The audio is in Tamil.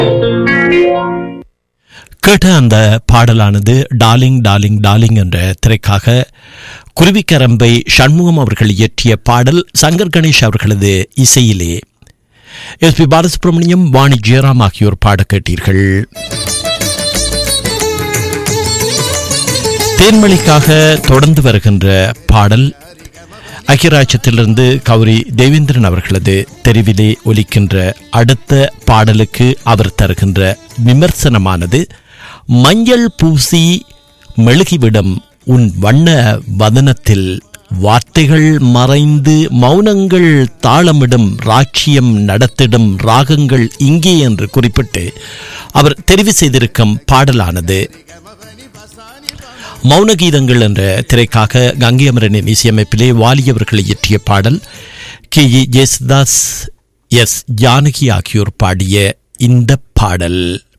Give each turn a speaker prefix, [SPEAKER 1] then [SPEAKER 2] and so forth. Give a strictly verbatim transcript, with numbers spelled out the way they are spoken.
[SPEAKER 1] கேட்ட அந்த பாடலானது டார்லிங் டார்லிங் டார்லிங் என்ற திரைக்காக குருவிக்கரம்பை சண்முகம் அவர்கள் இயற்றிய பாடல் சங்கர் கணேஷ் அவர்களது இசையிலே எஸ் பி பாலசுப்ரமணியம் வாணி ஜெயராம் ஆகியோர் பாட கேட்டீர்கள். தேன்மொழிக்காக தொடர்ந்து வருகின்ற பாடல் ஐக்கியராஜ்யத்திலிருந்து கௌரி தேவேந்திரன் அவர்களது தெரிவிலே ஒலிக்கின்ற அடுத்த பாடலுக்கு அவர் தருகின்ற விமர்சனமானது மஞ்சள் பூசி மெழுகிவிடும் உன் வண்ண வதனத்தில் வார்த்தைகள் மறைந்து மௌனங்கள் தாளமிடும் ராட்சியம் நடத்திடும் ராகங்கள் இங்கே என்று குறிப்பிட்டு அவர் தெரிவு செய்திருக்கும் பாடலானது மௌனகீதங்கள் என்ற திரைக்காக கங்கை அமரனின் இசையமைப்பிலே வாலியவர்கள் இயற்றிய பாடல். கே ஜேசுதாஸ், எஸ் ஜானகி ஆகியோர் பாடிய இந்த பாடல்.